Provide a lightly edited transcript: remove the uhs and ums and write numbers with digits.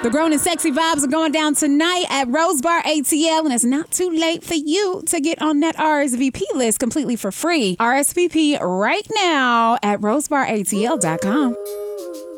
The Grown and Sexy Vibes are going down tonight at Rose Bar ATL, and it's not too late for you to get on that RSVP list completely for free. RSVP right now at rosebaratl.com.